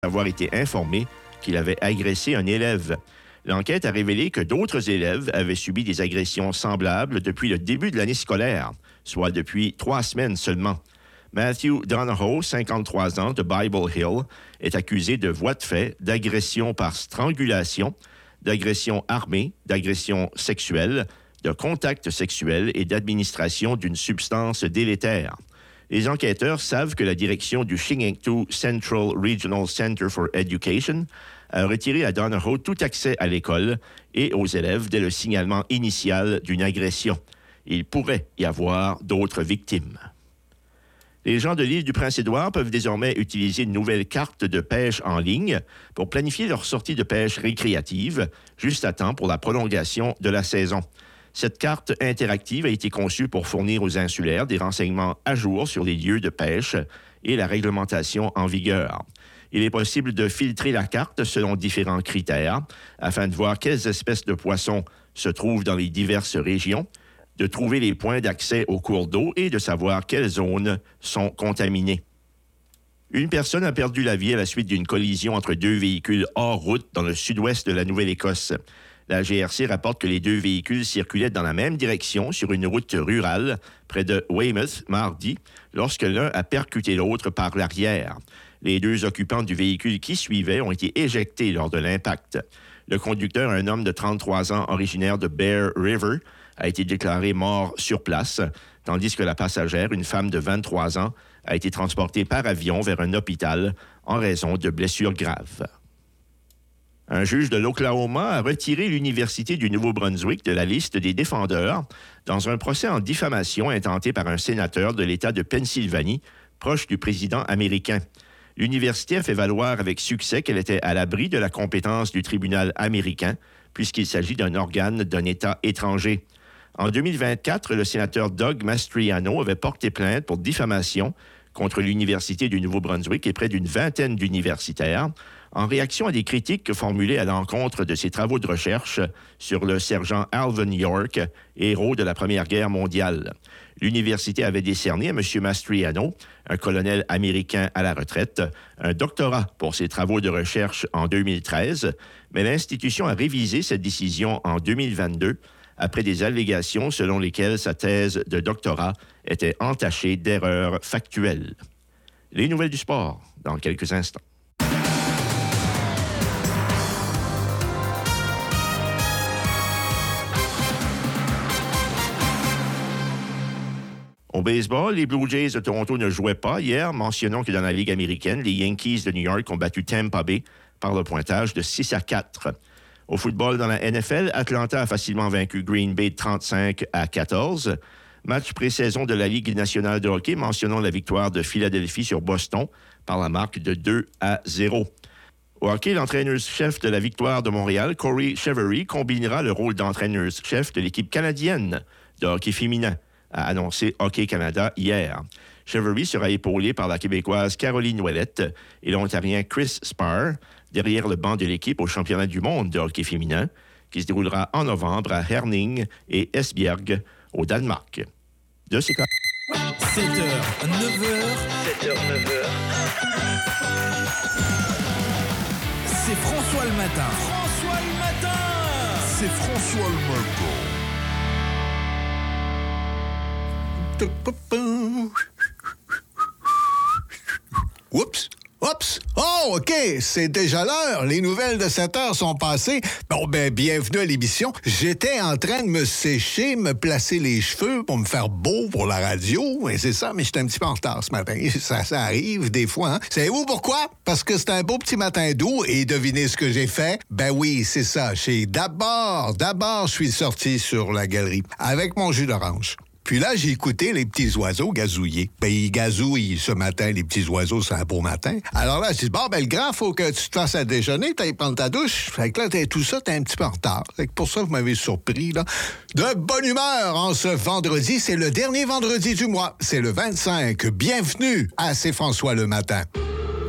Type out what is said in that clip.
avoir été informé qu'il avait agressé un élève. L'enquête a révélé que d'autres élèves avaient subi des agressions semblables depuis le début de l'année scolaire, soit depuis 3 semaines seulement. Matthew Donahoe, 53 ans, de Bible Hill, est accusé de voies de fait, d'agression par strangulation, d'agression armée, d'agression sexuelle, de contact sexuel et d'administration d'une substance délétère. Les enquêteurs savent que la direction du Chingengtu Central Regional Center for Education a retiré à Donahoe tout accès à l'école et aux élèves dès le signalement initial d'une agression. Il pourrait y avoir d'autres victimes. Les gens de l'île du Prince-Édouard peuvent désormais utiliser une nouvelle carte de pêche en ligne pour planifier leur sortie de pêche récréative, juste à temps pour la prolongation de la saison. Cette carte interactive a été conçue pour fournir aux insulaires des renseignements à jour sur les lieux de pêche et la réglementation en vigueur. Il est possible de filtrer la carte selon différents critères afin de voir quelles espèces de poissons se trouvent dans les diverses régions, de trouver les points d'accès aux cours d'eau et de savoir quelles zones sont contaminées. Une personne a perdu la vie à la suite d'une collision entre 2 véhicules hors route dans le sud-ouest de la Nouvelle-Écosse. La GRC rapporte que les 2 véhicules circulaient dans la même direction sur une route rurale près de Weymouth mardi, lorsque l'un a percuté l'autre par l'arrière. Les 2 occupants du véhicule qui suivait ont été éjectés lors de l'impact. Le conducteur, un homme de 33 ans originaire de Bear River, a été déclaré mort sur place, tandis que la passagère, une femme de 23 ans, a été transportée par avion vers un hôpital en raison de blessures graves. Un juge de l'Oklahoma a retiré l'Université du Nouveau-Brunswick de la liste des défendeurs dans un procès en diffamation intenté par un sénateur de l'État de Pennsylvanie, proche du président américain. L'université a fait valoir avec succès qu'elle était à l'abri de la compétence du tribunal américain, puisqu'il s'agit d'un organe d'un État étranger. En 2024, le sénateur Doug Mastriano avait porté plainte pour diffamation contre l'Université du Nouveau-Brunswick et près d'une vingtaine d'universitaires, en réaction à des critiques formulées à l'encontre de ses travaux de recherche sur le sergent Alvin York, héros de la Première Guerre mondiale. L'université avait décerné à M. Mastriano, un colonel américain à la retraite, un doctorat pour ses travaux de recherche en 2013, mais l'institution a révisé cette décision en 2022 après des allégations selon lesquelles sa thèse de doctorat était entachée d'erreurs factuelles. Les nouvelles du sport, dans quelques instants. Au baseball, les Blue Jays de Toronto ne jouaient pas hier. Mentionnons que dans la Ligue américaine, les Yankees de New York ont battu Tampa Bay par le pointage de 6-4. Au football, dans la NFL, Atlanta a facilement vaincu Green Bay de 35-14. Match pré-saison de la Ligue nationale de hockey, mentionnons la victoire de Philadelphie sur Boston par la marque de 2-0. Au hockey, l'entraîneur-chef de la victoire de Montréal, Corey Chevery, combinera le rôle d'entraîneur-chef de l'équipe canadienne de hockey féminin, a annoncé Hockey Canada hier. Chevery sera épaulé par la Québécoise Caroline Ouellette et l'Ontarien Chris Spar, derrière le banc de l'équipe au championnat du monde de hockey féminin, qui se déroulera en novembre à Herning et Esbjerg, au Danemark. De ces cas... 7h, 9h. 7h, 9h. C'est François le matin. François le matin. C'est François le matin. Oups! Oups! Oh, OK, c'est déjà l'heure. Les nouvelles de 7 heures sont passées. Bon, bienvenue à l'émission. J'étais en train de me sécher, me placer les cheveux pour me faire beau pour la radio. Et c'est ça, mais j'étais un petit peu en retard ce matin. Ça arrive des fois, hein? Savez-vous pourquoi? Parce que c'est un beau petit matin doux et devinez ce que j'ai fait? Ben oui, c'est ça. D'abord, je suis sorti sur la galerie avec mon jus d'orange. Puis là, j'ai écouté les petits oiseaux gazouiller. Ils gazouillent ce matin, les petits oiseaux, c'est un beau matin. Alors là, je dis, le grand, faut que tu te fasses à déjeuner, t'ailles prendre ta douche. Fait que là, tout ça, t'es un petit peu en retard. Fait que pour ça, vous m'avez surpris, là. De bonne humeur en ce vendredi. C'est le dernier vendredi du mois. C'est le 25. Bienvenue à C'est François le matin.